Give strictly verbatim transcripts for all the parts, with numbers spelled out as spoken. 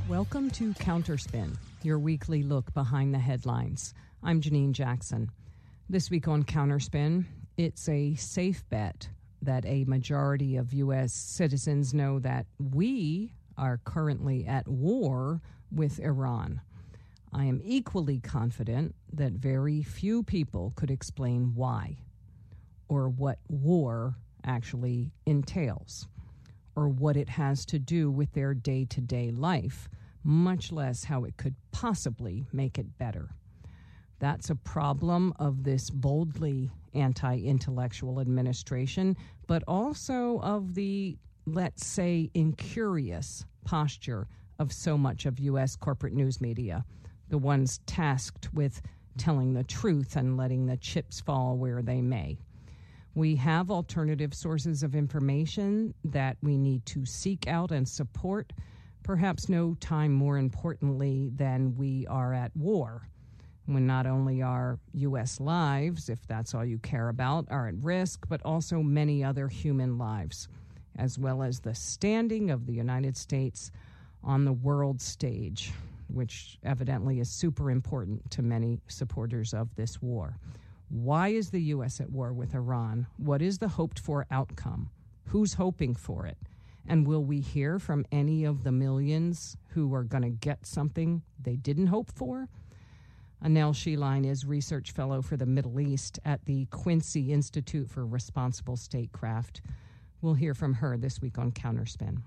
Welcome to Counterspin, your weekly look behind the headlines. I'm Janine Jackson. This week on Counterspin, it's a safe bet that a majority of U S citizens know that we are currently at war with Iran. I am equally confident that very few people could explain why, or what war actually entails, or what it has to do with their day-to-day life, much less how it could possibly make it better. That's a problem of this boldly anti-intellectual administration, but also of the, let's say, incurious posture of so much of U S corporate news media, the ones tasked with telling the truth and letting the chips fall where they may. We have alternative sources of information that we need to seek out and support, perhaps no time more importantly than we are at war, when not only our U S lives, if that's all you care about, are at risk, but also many other human lives, as well as the standing of the United States on the world stage, which evidently is super important to many supporters of this war. Why is the U S at war with Iran? What is the hoped-for outcome? Who's hoping for it? And will we hear from any of the millions who are going to get something they didn't hope for? Anel Sheline is research fellow for the Middle East at the Quincy Institute for Responsible Statecraft. We'll hear from her this week on Counterspin.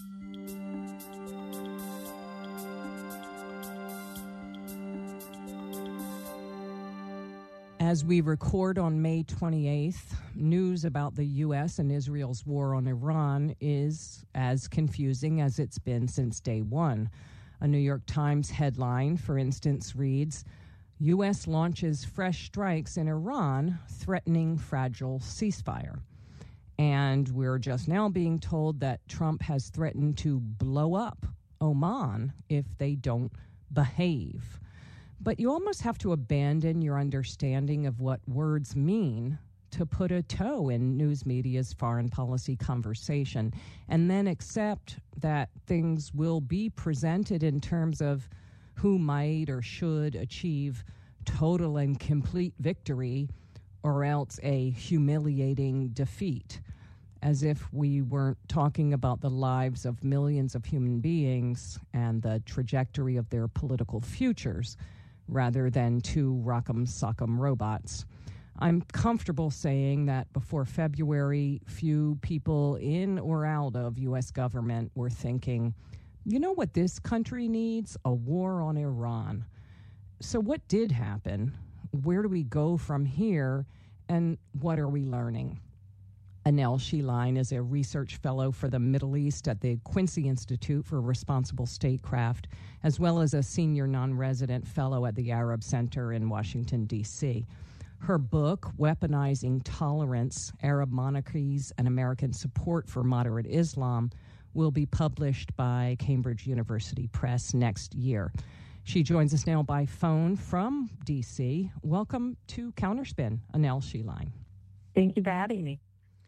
As we record on May twenty-eighth, news about the U S and Israel's war on Iran is as confusing as it's been since day one. A New York Times headline, for instance, reads, U S launches fresh strikes in Iran, threatening fragile ceasefire. And we're just now being told that Trump has threatened to blow up Oman if they don't behave. But you almost have to abandon your understanding of what words mean to put a toe in news media's foreign policy conversation, and then accept that things will be presented in terms of who might or should achieve total and complete victory or else a humiliating defeat, as if we weren't talking about the lives of millions of human beings and the trajectory of their political futures, rather than two rock'em sock'em robots. I'm comfortable saying that before February, few people in or out of U S government were thinking, you know what this country needs? A war on Iran. So what did happen? Where do we go from here? And what are we learning? Anel Sheline is a research fellow for the Middle East at the Quincy Institute for Responsible Statecraft, as well as a senior non-resident fellow at the Arab Center in Washington, D C. Her book, Weaponizing Tolerance, Arab Monarchies and American Support for Moderate Islam, will be published by Cambridge University Press next year. She joins us now by phone from D C. Welcome to Counterspin, Anel Sheline. Thank you for having me.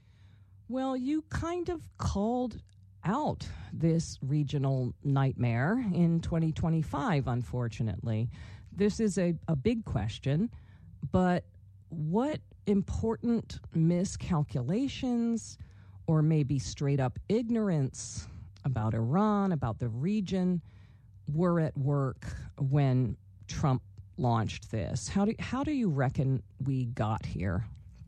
Well, you kind of called out this regional nightmare in twenty twenty-five, unfortunately. This is a, a big question, but what important miscalculations or maybe straight up ignorance about Iran, about the region, were at work when Trump launched this? How do, how do you reckon we got here?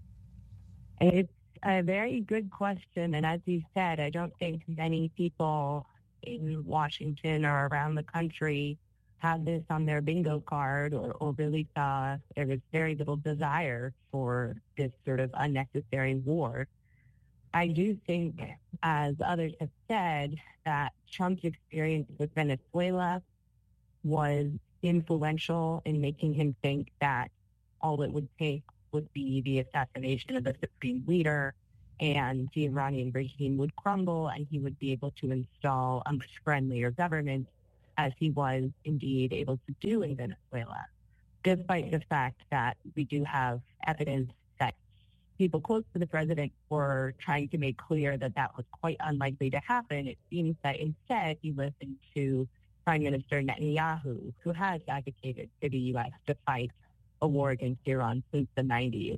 It's a very good question. And as you said, I don't think many people in Washington or around the country had this on their bingo card or, or really saw there was very little desire for this sort of unnecessary war. I do think, as others have said, that Trump's experience with Venezuela was influential in making him think that all it would take would be the assassination of the supreme leader and the Iranian regime would crumble and he would be able to install a much friendlier government, as he was indeed able to do in Venezuela, despite the fact that we do have evidence that people close to the president were trying to make clear that that was quite unlikely to happen. It seems that instead he listened to Prime Minister Netanyahu, who has advocated for the U S to fight a war against Iran since the nineties.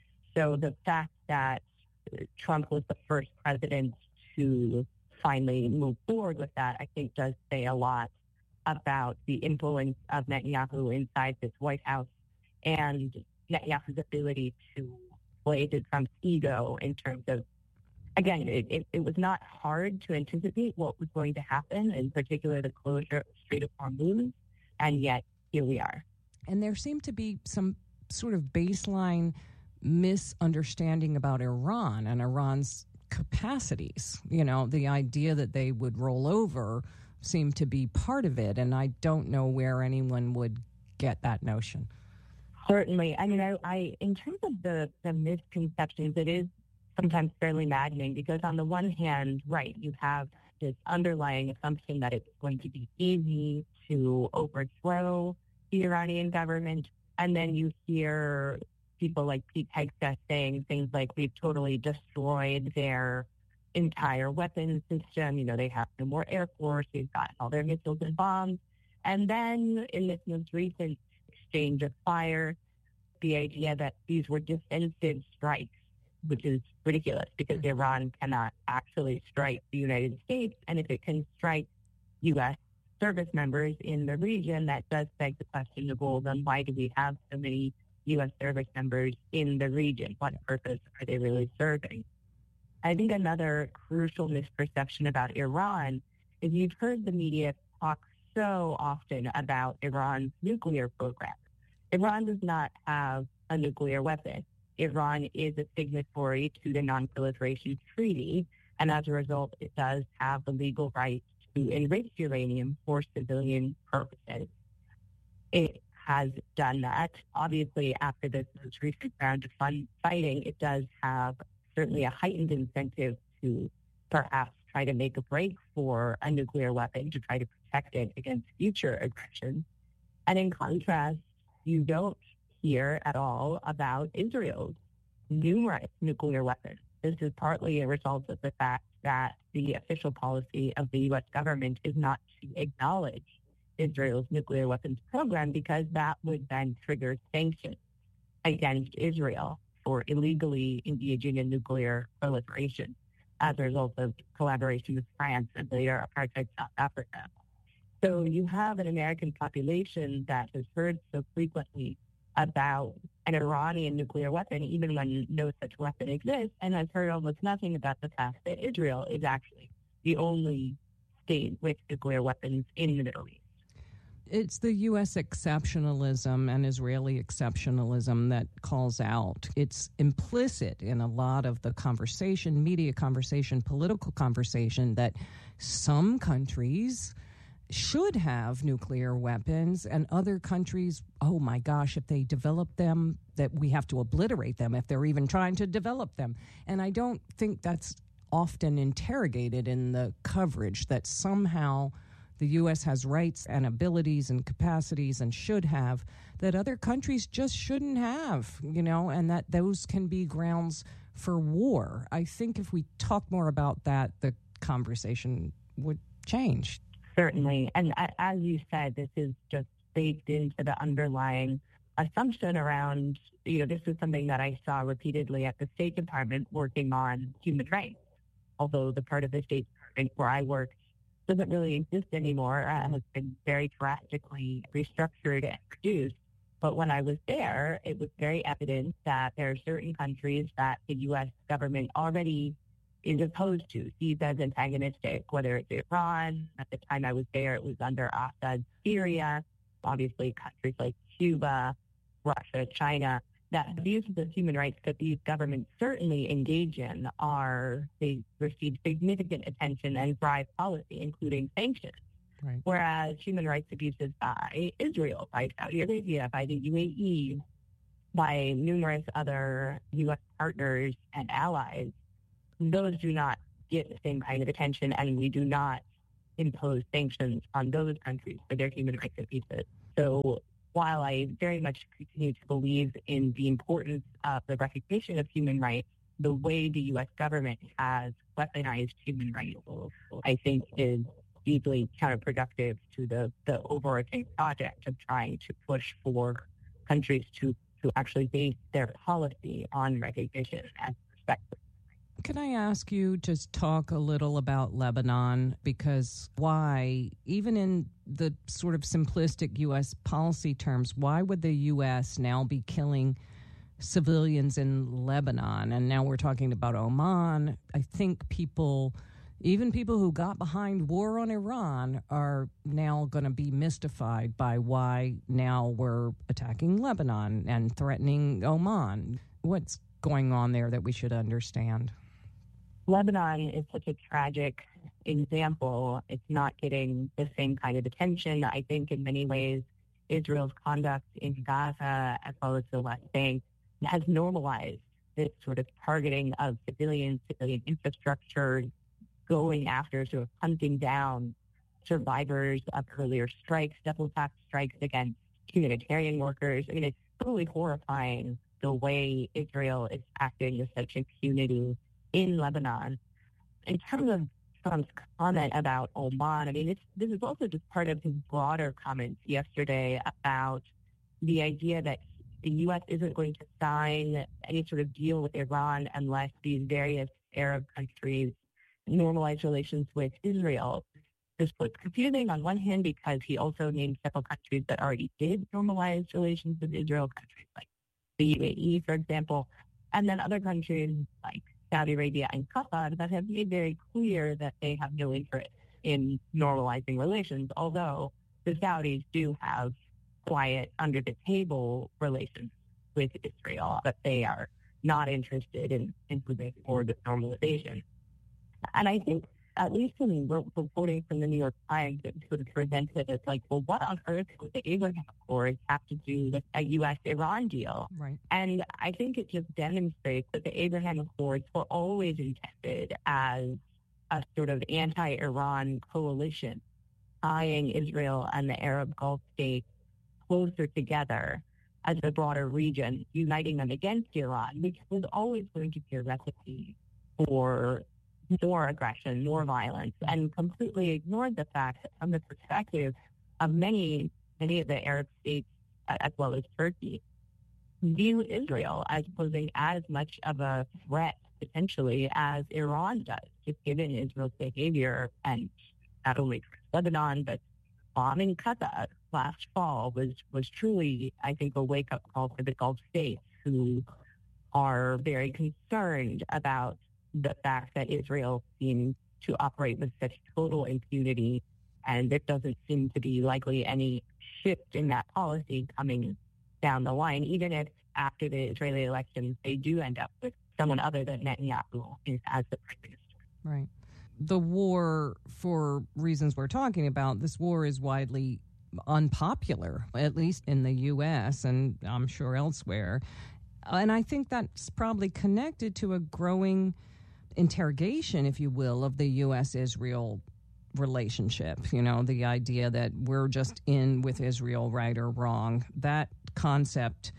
So the fact that Trump was the first president to finally move forward with that, I think does say a lot about the influence of Netanyahu inside this White House and Netanyahu's ability to play to Trump's ego in terms of, again, it, it, it was not hard to anticipate what was going to happen, in particular the closure of the Strait of Hormuz, and yet here we are. And there seemed to be some sort of baseline misunderstanding about Iran and Iran's capacities. You know, the idea that they would roll over seemed to be part of it, and I don't know where anyone would get that notion. Certainly. I mean, I, I in terms of the, the misconceptions, it is sometimes fairly maddening because on the one hand, right, you have this underlying assumption that it's going to be easy to overthrow the Iranian government, and then you hear people like Pete Hegseth saying things like we've totally destroyed their entire weapons system. You know, they have no more air force. They've got all their missiles and bombs. And then in this most recent exchange of fire, the idea that these were defensive strikes, which is ridiculous because Iran cannot actually strike the United States. And if it can strike U S service members in the region, that does beg the question of, well, then why do we have so many U S service members in the region? What purpose are they really serving? I think another crucial misperception about Iran is you've heard the media talk so often about Iran's nuclear program. Iran does not have a nuclear weapon. Iran is a signatory to the Non-Proliferation Treaty, and as a result, it does have the legal right to enrich uranium for civilian purposes. It has done that. Obviously, after this most recent round of fun fighting, it does have certainly a heightened incentive to perhaps try to make a break for a nuclear weapon to try to protect it against future aggression. And in contrast, you don't hear at all about Israel's numerous nuclear weapons. This is partly a result of the fact that the official policy of the U S government is not to acknowledge Israel's nuclear weapons program because that would then trigger sanctions against Israel for illegally engaging in nuclear proliferation as a result of collaboration with France and later apartheid South Africa. So you have an American population that has heard so frequently about an Iranian nuclear weapon, even when no such weapon exists, and has heard almost nothing about the fact that Israel is actually the only state with nuclear weapons in the Middle East. It's the U S exceptionalism and Israeli exceptionalism that calls out. It's implicit in a lot of the conversation, media conversation, political conversation, that some countries should have nuclear weapons and other countries, oh my gosh, if they develop them, that we have to obliterate them if they're even trying to develop them. And I don't think that's often interrogated in the coverage, that somehow the U S has rights and abilities and capacities and should have that other countries just shouldn't have, you know, and that those can be grounds for war. I think if we talk more about that, the conversation would change. Certainly. And as you said, this is just baked into the underlying assumption around, you know, this is something that I saw repeatedly at the State Department working on human rights. Although the part of the State Department where I work doesn't really exist anymore, uh, has been very drastically restructured and reduced. But when I was there, it was very evident that there are certain countries that the U S government already is opposed to, sees as antagonistic, whether it's Iran. At the time I was there, it was under Assad's Syria, obviously countries like Cuba, Russia, China, that abuses of human rights that these governments certainly engage in are, they receive significant attention and drive policy, including sanctions. Right. Whereas human rights abuses by Israel, by Saudi Arabia, by the U A E, by numerous other U S partners and allies, those do not get the same kind of attention, and we do not impose sanctions on those countries for their human rights abuses. So while I very much continue to believe in the importance of the recognition of human rights, the way the U S government has weaponized human rights, I think is deeply counterproductive to the, the overarching project of trying to push for countries to, to actually base their policy on recognition and respect. Can I ask you to talk a little about Lebanon? Because why, even in the sort of simplistic U S policy terms, why would the U S now be killing civilians in Lebanon? And now we're talking about Oman. I think people, even people who got behind war on Iran, are now going to be mystified by why now we're attacking Lebanon and threatening Oman. What's going on there that we should understand? Lebanon is such a tragic example. It's not getting the same kind of attention. I think in many ways, Israel's conduct in Gaza, as well as the West Bank, has normalized this sort of targeting of civilians, civilian infrastructure, going after, sort of hunting down survivors of earlier strikes, double tap strikes against humanitarian workers. I mean, it's totally horrifying the way Israel is acting with such impunity in Lebanon. In terms of Trump's comment about Oman, I mean, this, this is also just part of his broader comments yesterday about the idea that the U S isn't going to sign any sort of deal with Iran unless these various Arab countries normalize relations with Israel. This was confusing on one hand because he also named several countries that already did normalize relations with Israel, countries like the U A E, for example, and then other countries like Saudi Arabia and Qatar that have made very clear that they have no interest in normalizing relations, although the Saudis do have quiet, under-the-table relations with Israel, but they are not interested in, in moving forward with normalization. And I think, at least when we're reporting from the New York Times, it sort of presented as like, well, what on earth would the Abraham Accords have to do with a U S Iran deal? Right. And I think it just demonstrates that the Abraham Accords were always intended as a sort of anti-Iran coalition, tying Israel and the Arab Gulf states closer together as a broader region, uniting them against Iran, which was always going to be a recipe for more aggression, more violence, and completely ignored the fact that from the perspective of many, many of the Arab states, as well as Turkey, view Israel as posing as much of a threat, potentially, as Iran does, just given Israel's behavior, and not only Lebanon, but bombing Qatar last fall was, was truly, I think, a wake-up call for the Gulf states, who are very concerned about the fact that Israel seems to operate with such total impunity, and there doesn't seem to be likely any shift in that policy coming down the line, even if after the Israeli elections they do end up with someone other than Netanyahu as the prime minister. Right. The war, for reasons we're talking about, this war is widely unpopular, at least in the U S and I'm sure elsewhere. And I think that's probably connected to a growing interrogation, if you will, of the U S Israel relationship. You know, the idea that we're just in with Israel, right or wrong. That concept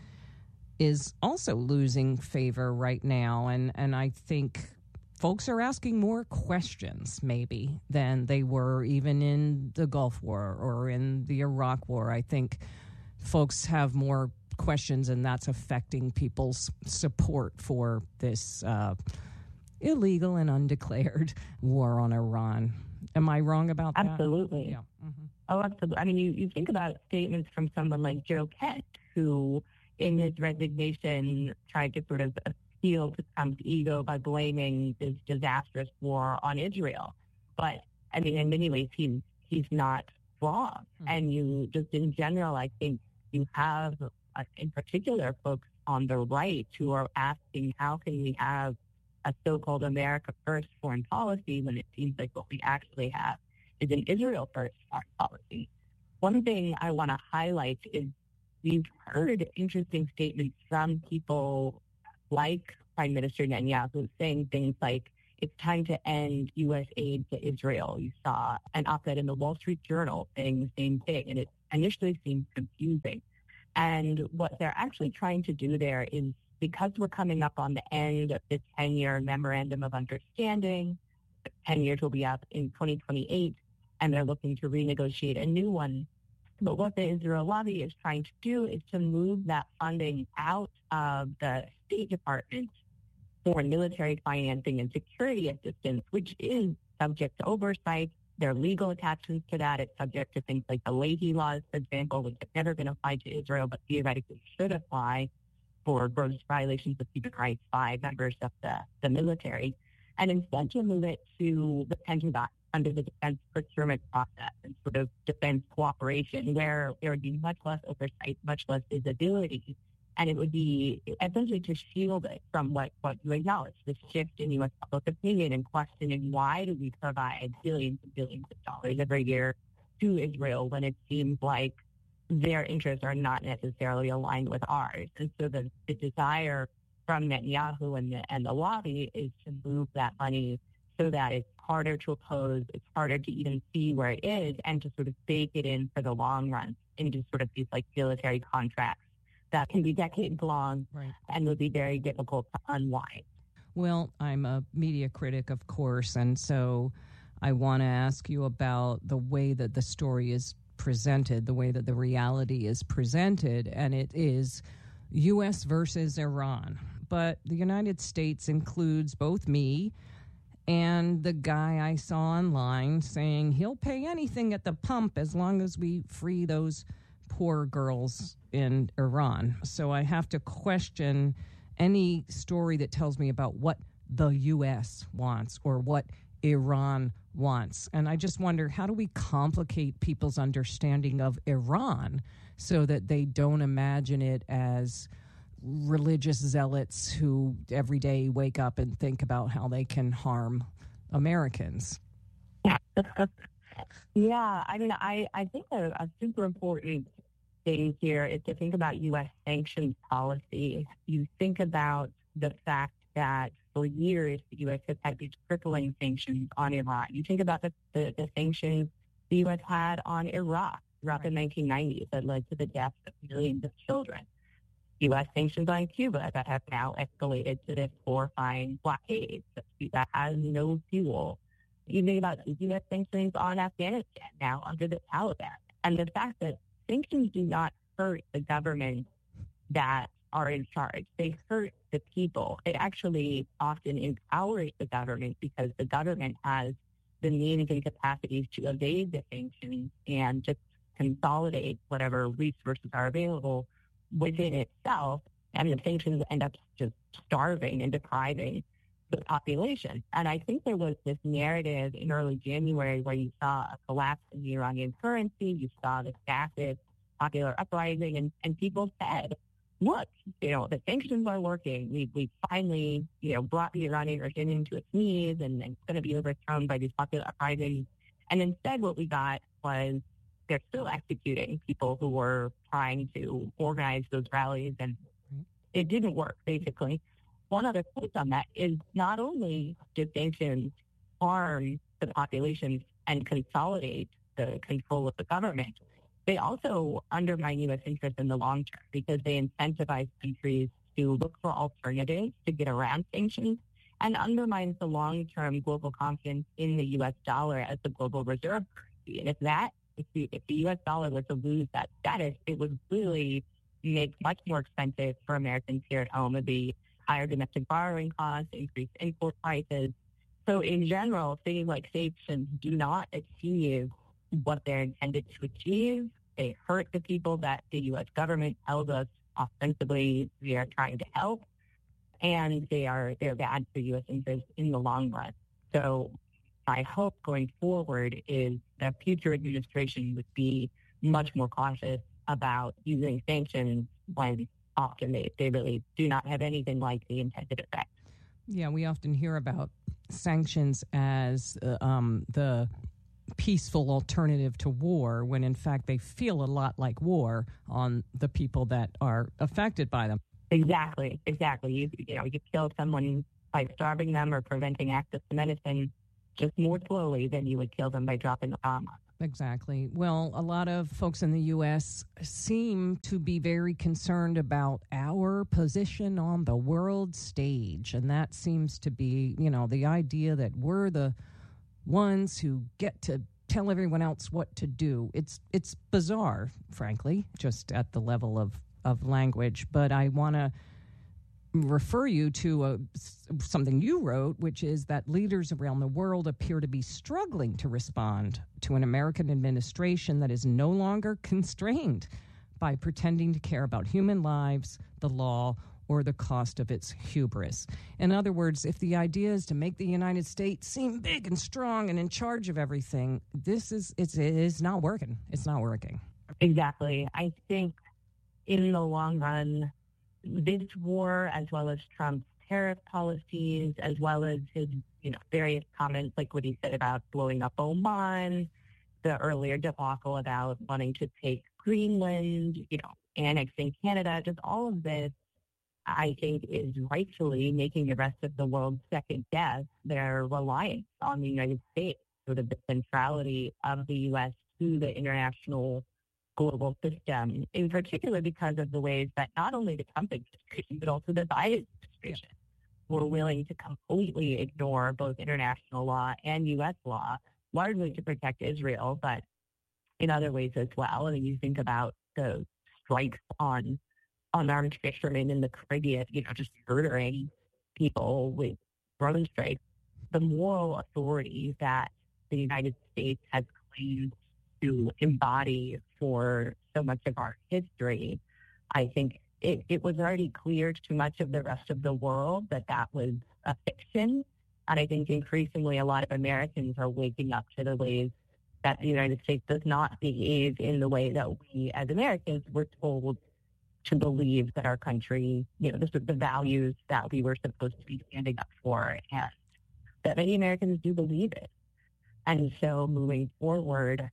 is also losing favor right now. And, and I think folks are asking more questions, maybe, than they were even in the Gulf War or in the Iraq War. I think folks have more questions, and that's affecting people's support for this uh illegal and undeclared war on Iran. Am I wrong about that? Absolutely. Yeah. Mm-hmm. Oh, absolutely. I mean, you, you think about statements from someone like Joe Kent, who in his resignation tried to sort of appeal to Trump's ego by blaming this disastrous war on Israel. But, I mean, in many ways, he's, he's not wrong. Mm-hmm. And you just in general, I think you have, uh, in particular, folks on the right who are asking, how can we have a so-called America First foreign policy when it seems like what we actually have is an Israel First foreign policy? One thing I want to highlight is we've heard interesting statements from people like Prime Minister Netanyahu saying things like, it's time to end U S aid to Israel. You saw an op-ed in the Wall Street Journal saying the same thing, and it initially seemed confusing. And what they're actually trying to do there is, because we're coming up on the end of this ten-year memorandum of understanding, ten years will be up in twenty twenty-eight, and they're looking to renegotiate a new one. But what the Israel lobby is trying to do is to move that funding out of the State Department for military financing and security assistance, which is subject to oversight. There are legal attachments to that. It's subject to things like the Leahy laws, for example, which have never been applied to Israel, but theoretically should apply for gross violations of human rights by members of the, the military. And instead to move it to the Pentagon under the defense procurement process and sort of defense cooperation, where there would be much less oversight, much less visibility. And it would be essentially to shield it from what, what you acknowledge, the shift in U S public opinion and questioning why do we provide billions and billions of dollars every year to Israel when it seems like their interests are not necessarily aligned with ours. And so the, the desire from Netanyahu and the, and the lobby is to move that money so that it's harder to oppose, it's harder to even see where it is, and to sort of bake it in for the long run into sort of these like military contracts that can be decades long, right, and would be very difficult to unwind. Well, I'm a media critic, of course, and so I want to ask you about the way that the story is presented, the way that the reality is presented, and it is U S versus Iran. But the United States includes both me and the guy I saw online saying he'll pay anything at the pump as long as we free those poor girls in Iran. So I have to question any story that tells me about what the U S wants or what Iran wants. And I just wonder, how do we complicate people's understanding of Iran so that they don't imagine it as religious zealots who every day wake up and think about how they can harm Americans? Yeah, yeah. I mean, I, I think a, a super important thing here is to think about U S sanctions policy. You think about the fact that for years the U S has had these crippling sanctions on Iran. You think about the, the, the sanctions the U S had on Iraq throughout right. the nineteen nineties that led to the deaths of millions of children. U S sanctions on Cuba that have now escalated to this horrifying blockade that has no fuel. You think about U S sanctions on Afghanistan now under the Taliban. And the fact that sanctions do not hurt the government that are in charge. They hurt the people. It actually often empowers the government because the government has the means and capacities to evade the sanctions and just consolidate whatever resources are available within itself. And the sanctions end up just starving and depriving the population. And I think there was this narrative in early January where you saw a collapse in the Iranian currency, you saw this massive popular uprising, and, and people said, look, you know, the sanctions are working. We we finally, you know, brought the Iranian regime to its knees, and, and it's going to be overthrown by these popular uprisings. And instead what we got was they're still executing people who were trying to organize those rallies, and it didn't work, basically. One other point on that is not only do sanctions harm the population and consolidate the control of the government, they also undermine U S interests in the long term because they incentivize countries to look for alternatives to get around sanctions and undermines the long-term global confidence in the U S dollar as the global reserve currency. And if that, if the, if the U S dollar were to lose that status, it would really make much more expensive for Americans here at home. It would be higher domestic borrowing costs, increased import prices. So in general, things like sanctions do not achieve what they're intended to achieve. They hurt the people that the U S government tells us ostensibly we are trying to help, and they are they're bad for U S interests in the long run. So my hope going forward is that future administration would be much more cautious about using sanctions when often they, they really do not have anything like the intended effect. Yeah, we often hear about sanctions as uh, um, the peaceful alternative to war, when in fact they feel a lot like war on the people that are affected by them. Exactly, exactly. You, you know, you kill someone by starving them or preventing access to medicine just more slowly than you would kill them by dropping a bomb on them. Exactly. Well, a lot of folks in the U S seem to be very concerned about our position on the world stage. And that seems to be, you know, the idea that we're the ones who get to tell everyone else what to do. It's it's bizarre, frankly, just at the level of, of language. But I want to refer you to a, something you wrote, which is that leaders around the world appear to be struggling to respond to an American administration that is no longer constrained by pretending to care about human lives, the law, or the cost of its hubris. In other words, if the idea is to make the United States seem big and strong and in charge of everything, this is it's, it is not working. It's not working. Exactly. I think in the long run, this war, as well as Trump's tariff policies, as well as his, you know, various comments, like what he said about blowing up Oman, the earlier debacle about wanting to take Greenland, you know, annexing Canada, just all of this, I think, is rightfully making the rest of the world second guess their reliance on the United States, sort of the centrality of the U S to the international global system, in particular because of the ways that not only the Trump administration, but also the Biden administration were willing to completely ignore both international law and U S law, largely to protect Israel, but in other ways as well. I mean, you think about the strikes on unarmed fishermen in the Caribbean, you know, just murdering people with drone strikes. The moral authority that the United States has claimed to embody for so much of our history, I think it, it was already clear to much of the rest of the world that that was a fiction. And I think increasingly a lot of Americans are waking up to the ways that the United States does not behave in the way that we as Americans were told to believe that our country, you know, this was the values that we were supposed to be standing up for, and that many Americans do believe it. And so moving forward,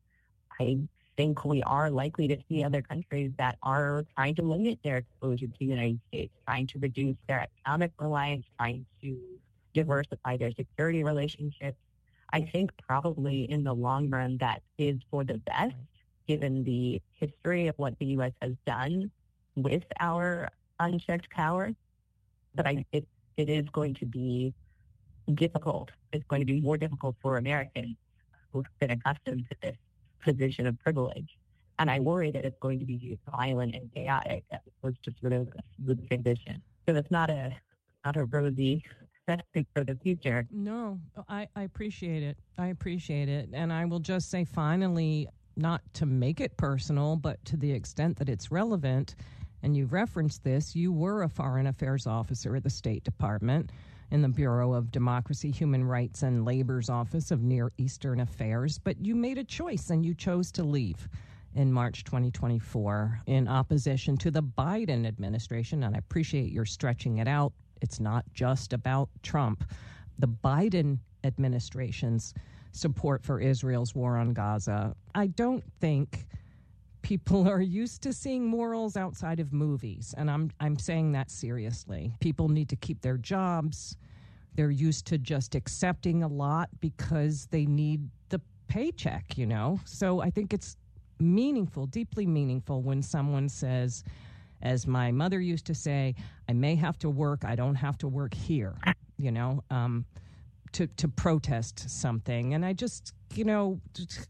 I think we are likely to see other countries that are trying to limit their exposure to the United States, trying to reduce their economic reliance, trying to diversify their security relationships. I think probably in the long run that is for the best, given the history of what the U S has done with our unchecked power. But I, it, it is going to be difficult. It's going to be more difficult for Americans who've been accustomed to this position of privilege. And I worry that it's going to be violent and chaotic as opposed to sort of a smooth transition. So it's not a not a rosy setting for the future. No, I, I appreciate it. I appreciate it. And I will just say finally, not to make it personal, but to the extent that it's relevant, and you've referenced this, you were a foreign affairs officer at the State Department in the Bureau of Democracy, Human Rights, and Labor's Office of Near Eastern Affairs, but you made a choice and you chose to leave in March twenty twenty-four in opposition to the Biden administration, and I appreciate your stretching it out. It's not just about Trump. The Biden administration's support for Israel's war on Gaza. I don't think people are used to seeing morals outside of movies, and I'm I'm saying that seriously. People need to keep their jobs. They're used to just accepting a lot because they need the paycheck, you know? So I think it's meaningful, deeply meaningful when someone says, as my mother used to say, I may have to work, I don't have to work here, you know, um, to, to protest something. And I just, you know,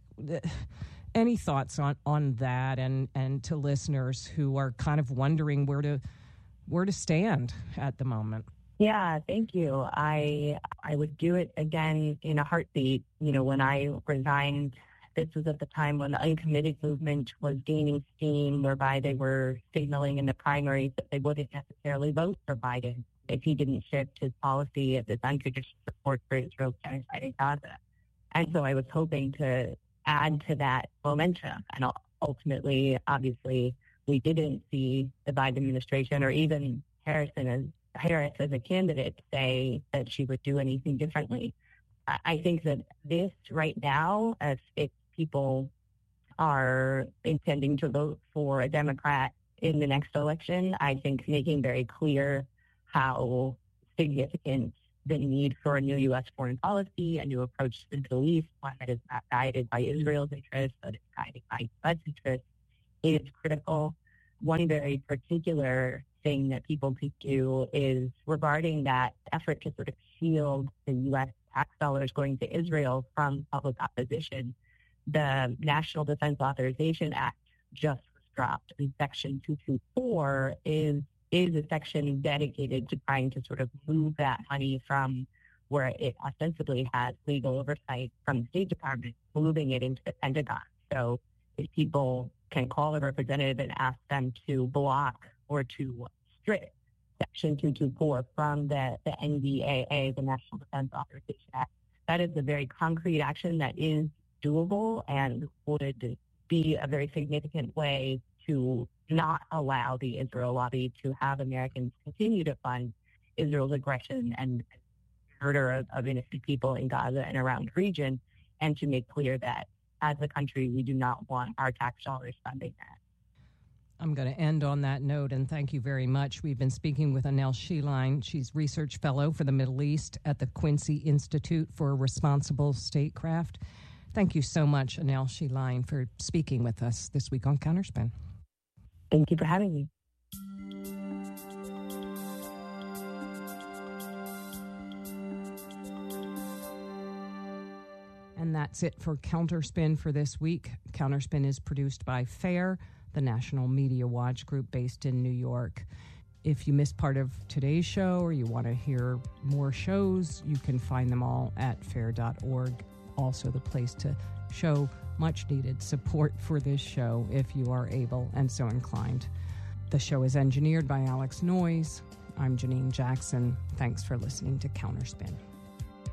any thoughts on, on that and, and to listeners who are kind of wondering where to where to stand at the moment? Yeah, thank you. I I would do it again in a heartbeat. You know, when I resigned, this was at the time when the uncommitted movement was gaining steam, whereby they were signaling in the primaries that they wouldn't necessarily vote for Biden if he didn't shift his policy of this unconditional support for Israel's genocide in Gaza. And so I was hoping to add to that momentum. And ultimately, obviously, we didn't see the Biden administration or even Harrison as Harris as a candidate say that she would do anything differently. I think that this right now, as if people are intending to vote for a Democrat in the next election, I think making very clear how significant the need for a new U S foreign policy, a new approach to the Middle East, one that is not guided by Israel's interests, but is guided by U S interests, is critical. One very particular thing that people could do is regarding that effort to sort of shield the U S tax dollars going to Israel from public opposition. the National Defense Authorization Act just was dropped, and Section two twenty-four is is a section dedicated to trying to sort of move that money from where it ostensibly has legal oversight from the State Department, moving it into the Pentagon. So if people can call a representative and ask them to block or to strip Section two twenty-four from the, the N D A A, the National Defense Authorization Act, that is a very concrete action that is doable and would be a very significant way to not allow the Israel lobby to have Americans continue to fund Israel's aggression and murder of, of innocent people in Gaza and around the region, and to make clear that as a country, we do not want our tax dollars funding that. I'm going to end on that note, and thank you very much. We've been speaking with Anel Sheline. She's Research Fellow for the Middle East at the Quincy Institute for Responsible Statecraft. Thank you so much, Anel Sheline, for speaking with us this week on Counterspin. Thank you for having me. And that's it for Counterspin for this week. Counterspin is produced by FAIR, the National Media Watch group based in New York. If you missed part of today's show or you want to hear more shows, you can find them all at fair dot org. Also the place to show much needed support for this show if you are able and so inclined. The show is engineered by Alex Noyes. I'm Janine Jackson. Thanks for listening to Counterspin.